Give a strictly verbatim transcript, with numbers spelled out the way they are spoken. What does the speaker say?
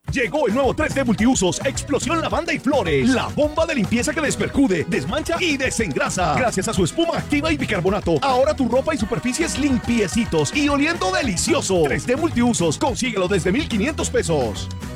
Llegó el nuevo tres D Multiusos Explosión Lavanda y Flores. La bomba de limpieza que despercude, desmancha y desengrasa. Gracias a su espuma activa y bicarbonato, ahora tu ropa y superficies limpiecitos y oliendo delicioso. tres D Multiusos, consíguelo desde mil quinientos pesos.